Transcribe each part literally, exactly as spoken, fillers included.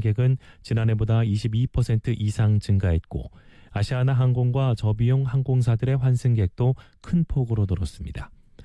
승객은 지난해보다 이십이 퍼센트 이상 증가했고 아시아나항공과 저비용 항공사들의 환승객도 큰 폭으로 늘었습니다.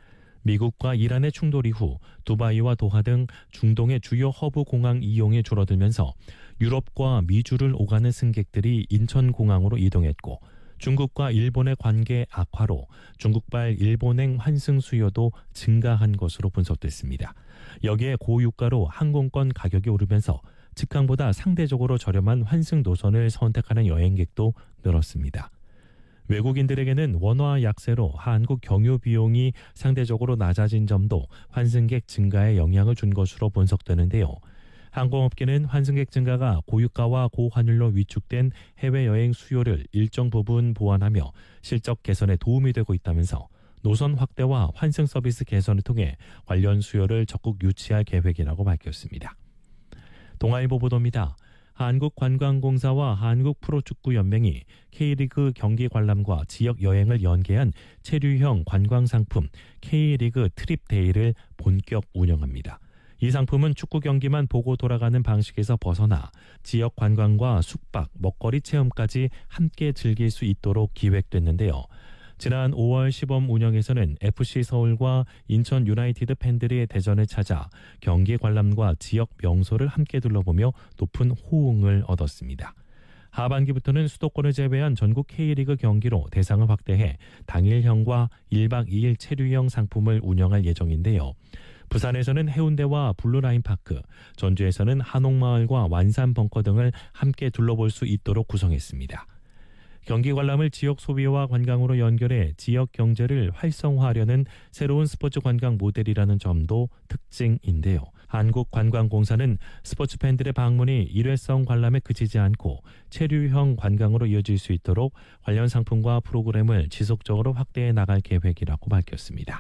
미국과 이란의 충돌 이후 두바이와 도하 등 중동의 주요 허브 공항 이용이 줄어들면서 유럽과 미주를 오가는 승객들이 인천공항으로 이동했고 중국과 일본의 관계 악화로 중국발 일본행 환승 수요도 증가한 것으로 분석됐습니다. 여기에 고유가로 항공권 가격이 오르면서 직항보다 상대적으로 저렴한 환승 노선을 선택하는 여행객도 늘었습니다. 외국인들에게는 원화 약세로 한국 경유 비용이 상대적으로 낮아진 점도 환승객 증가에 영향을 준 것으로 분석되는데요. 항공업계는 환승객 증가가 고유가와 고환율로 위축된 해외여행 수요를 일정 부분 보완하며 실적 개선에 도움이 되고 있다면서 노선 확대와 환승 서비스 개선을 통해 관련 수요를 적극 유치할 계획이라고 밝혔습니다. 동아일보 보도입니다. 한국관광공사와 한국프로축구연맹이 K리그 경기 관람과 지역 여행을 연계한 체류형 관광상품 K리그 트립데이를 본격 운영합니다. 이 상품은 축구 경기만 보고 돌아가는 방식에서 벗어나 지역 관광과 숙박, 먹거리 체험까지 함께 즐길 수 있도록 기획됐는데요. 지난 오월 시범 운영에서는 에프씨 서울과 인천 유나이티드 팬들이 대전에 찾아 경기 관람과 지역 명소를 함께 둘러보며 높은 호응을 얻었습니다. 하반기부터는 수도권을 제외한 전국 K리그 경기로 대상을 확대해 당일형과 일박 이일 체류형 상품을 운영할 예정인데요. 부산에서는 해운대와 블루라인파크, 전주에서는 한옥마을과 완산벙커 등을 함께 둘러볼 수 있도록 구성했습니다. 경기 관람을 지역 소비와 관광으로 연결해 지역 경제를 활성화하려는 새로운 스포츠 관광 모델이라는 점도 특징인데요. 한국관광공사는 스포츠 팬들의 방문이 일회성 관람에 그치지 않고 체류형 관광으로 이어질 수 있도록 관련 상품과 프로그램을 지속적으로 확대해 나갈 계획이라고 밝혔습니다.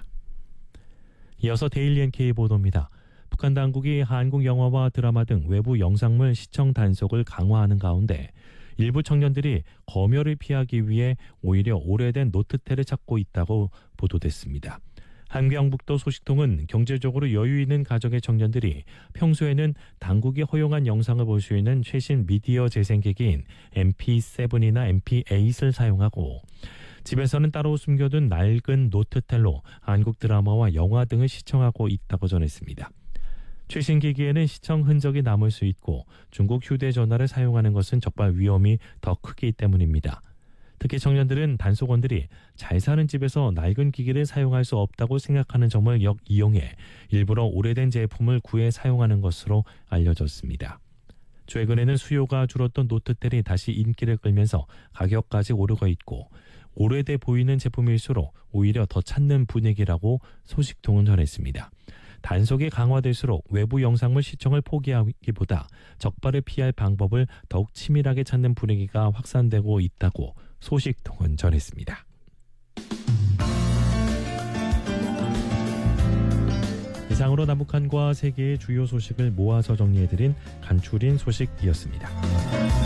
이어서 데일리 엔케이 보도입니다. 북한 당국이 한국 영화와 드라마 등 외부 영상물 시청 단속을 강화하는 가운데 일부 청년들이 검열을 피하기 위해 오히려 오래된 노트텔을 찾고 있다고 보도됐습니다. 한경북도 소식통은 경제적으로 여유 있는 가정의 청년들이 평소에는 당국이 허용한 영상을 볼 수 있는 최신 미디어 재생기기인 엠피 세븐이나 엠피 에잇을 사용하고 집에서는 따로 숨겨둔 낡은 노트텔로 한국 드라마와 영화 등을 시청하고 있다고 전했습니다. 최신 기기에는 시청 흔적이 남을 수 있고 중국 휴대전화를 사용하는 것은 적발 위험이 더 크기 때문입니다. 특히 청년들은 단속원들이 잘 사는 집에서 낡은 기기를 사용할 수 없다고 생각하는 점을 역이용해 일부러 오래된 제품을 구해 사용하는 것으로 알려졌습니다. 최근에는 수요가 줄었던 노트텔이 다시 인기를 끌면서 가격까지 오르고 있고 오래돼 보이는 제품일수록 오히려 더 찾는 분위기라고 소식통은 전했습니다. 단속이 강화될수록 외부 영상물 시청을 포기하기보다 적발을 피할 방법을 더욱 치밀하게 찾는 분위기가 확산되고 있다고 소식통은 전했습니다. 이상으로 남북한과 세계의 주요 소식을 모아서 정리해드린 간추린 소식이었습니다.